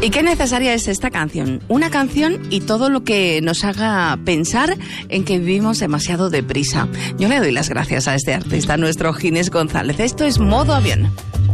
Y qué necesaria es esta canción. Una canción y todo lo que nos haga pensar en que vivimos demasiado deprisa. Yo le doy las gracias a este artista, nuestro Ginés González. Esto es Modo Avión.